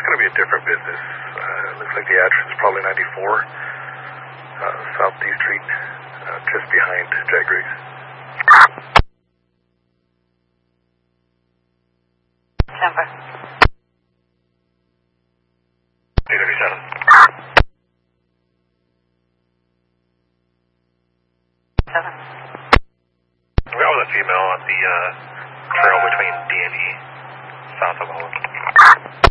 going to be a different business. Looks like the address is probably 94 South D Street, just behind Jack Griggs. Number. 237. Seven. We got with a female at the trail between D and E, south of Holland.